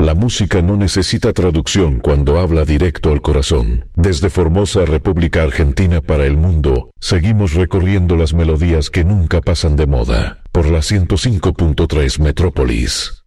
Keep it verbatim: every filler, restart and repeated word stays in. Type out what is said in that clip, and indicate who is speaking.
Speaker 1: La música no necesita traducción cuando habla directo al corazón. Desde Formosa, República Argentina para el mundo, seguimos recorriendo las melodías que nunca pasan de moda. Por la ciento cinco punto tres Metrópolis.